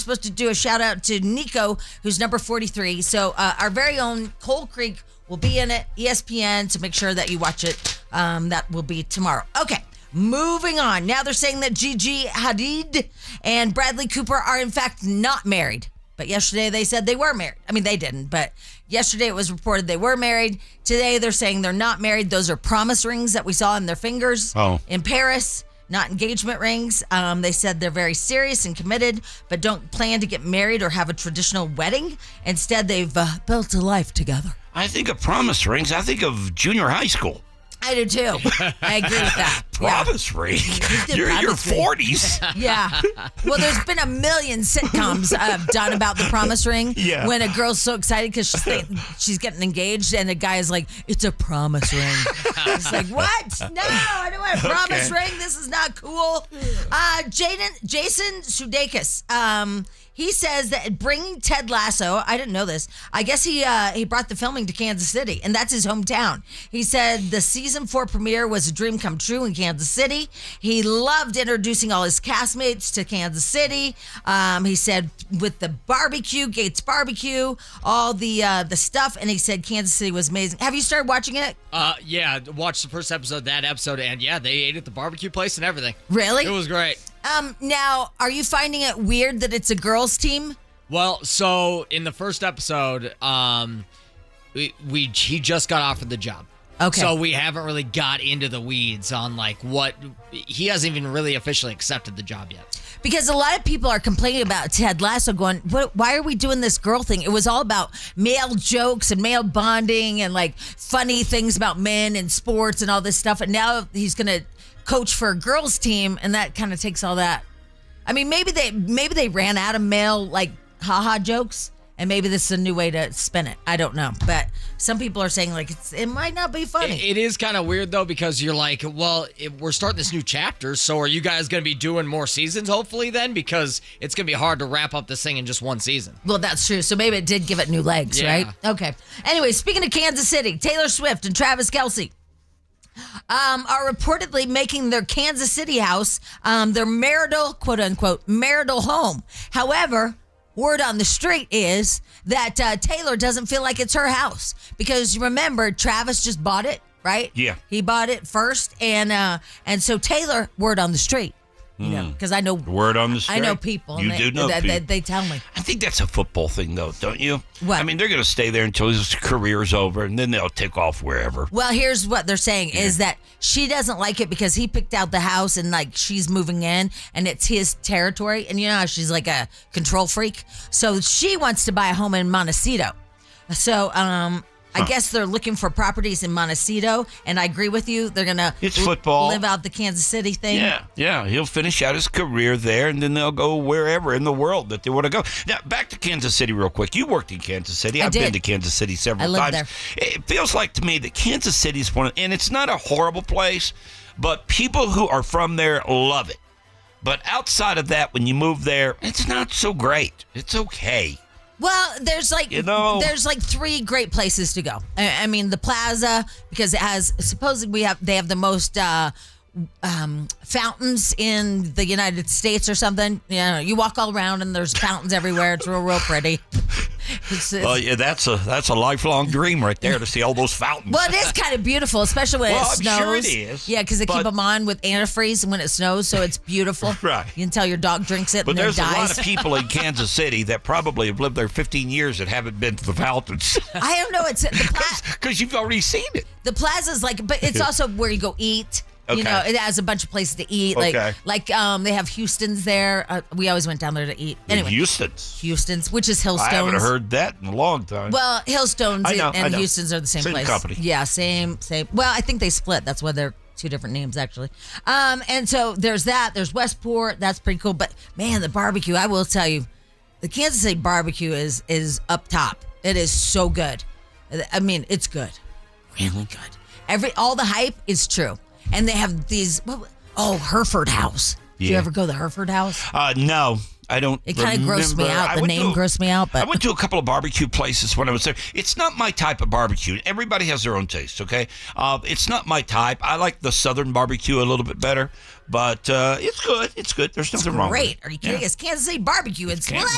supposed to do a shout out to Nico, who's number 43. So our very own Coal Creek will be in it, ESPN, to make sure that you watch it. That will be tomorrow. Okay, moving on. Now they're saying that Gigi Hadid and Bradley Cooper are in fact not married. But yesterday they said they were married. I mean, they didn't, but yesterday it was reported they were married. Today they're saying they're not married. Those are promise rings that we saw in their fingers in Paris, not engagement rings. They said they're very serious and committed, but don't plan to get married or have a traditional wedding. Instead, they've built a life together. I think of promise rings. I think of junior high school. I do too. I agree with that. Promise ring. You're in your 40s. Yeah. Well, there's been a million sitcoms done about the promise ring. Yeah. When a girl's so excited because she's getting engaged, and the guy is like, "It's a promise ring." It's like, what? No, I don't want a promise ring. This is not cool. Jason Sudeikis. He says that bringing Ted Lasso, I didn't know this. I guess he brought the filming to Kansas City, and that's his hometown. He said the season 4 premiere was a dream come true in Kansas City. He loved introducing all his castmates to Kansas City. He said with the barbecue, Gates Barbecue, all the stuff, and he said Kansas City was amazing. Have you started watching it? Yeah, watched the first episode, that episode, and yeah, they ate at the barbecue place and everything. Really? It was great. Now, are you finding it weird that it's a girls' team? Well, so in the first episode, he just got offered the job. Okay. So we haven't really got into the weeds on like what he hasn't even really officially accepted the job yet. Because a lot of people are complaining about Ted Lasso going, why are we doing this girl thing? It was all about male jokes and male bonding and like funny things about men and sports and all this stuff. And now he's going to coach for a girls team, and that kind of takes all that. I mean, maybe they ran out of male like haha jokes, and maybe this is a new way to spin it. I don't know, but some people are saying like it might not be funny. It is kind of weird though, because you're like, well, we're starting this new chapter, so are you guys going to be doing more seasons hopefully then? Because it's going to be hard to wrap up this thing in just one season. Well, that's true. So maybe it did give it new legs, right? Okay. Anyway, speaking of Kansas City, Taylor Swift and Travis Kelce are reportedly making their Kansas City house their marital, quote unquote, marital home. However, word on the street is that Taylor doesn't feel like it's her house because remember, Travis just bought it, right? Yeah. He bought it first. And so Taylor, word on the street. You know, because I know word on the street. I know people. You do know people. They tell me. I think that's a football thing, though, don't you? What? I mean, they're going to stay there until his career's over, and then they'll take off wherever. Well, here's what they're saying is that she doesn't like it because he picked out the house and like she's moving in and it's his territory. And you know how she's like a control freak. So she wants to buy a home in Montecito. So, I guess they're looking for properties in Montecito, and I agree with you. They're going to football. Live out the Kansas City thing. Yeah. He'll finish out his career there, and then they'll go wherever in the world that they want to go. Now, back to Kansas City real quick. You worked in Kansas City. I've been to Kansas City several times. There. It feels like to me that Kansas City is and it's not a horrible place, but people who are from there love it. But outside of that, when you move there, it's not so great. It's okay. Well, there's like there's 3 great places to go. I mean, the Plaza, because it has supposedly they have the most fountains in the United States or something. You know, you walk all around and there's fountains everywhere. It's real pretty. Well, yeah, that's a lifelong dream right there to see all those fountains. Well, it is kind of beautiful, especially when it snows. I'm sure it is. Yeah, because they keep them on with antifreeze when it snows, so it's beautiful. Right. You can tell your dog drinks it and then dies. But there's a lot of people in Kansas City that probably have lived there 15 years that haven't been to the fountains. I don't know. It's because you've already seen it. The Plaza's but it's also where you go eat. Okay. You know, it has a bunch of places to eat. Like they have Houston's there. We always went down there to eat. Anyway, Houston's, which is Hillstones. I haven't heard that in a long time. Well, Hillstones and Houston's are the same place. Company. Yeah, same. Well, I think they split. That's why they're 2 different names, actually. And so there's that. There's Westport. That's pretty cool. But, man, the barbecue, I will tell you, the Kansas City barbecue is up top. It is so good. I mean, it's good. Really good. All the hype is true. And they have these, Hereford House. Did you ever go to the Hereford House? No, I don't. It kind of grossed me out. The name grossed me out. But I went to a couple of barbecue places when I was there. It's not my type of barbecue. Everybody has their own taste, okay? It's not my type. I like the southern barbecue a little bit better, but it's good. It's good. There's nothing wrong with it. Great. Are you kidding? It's Kansas City barbecue. It's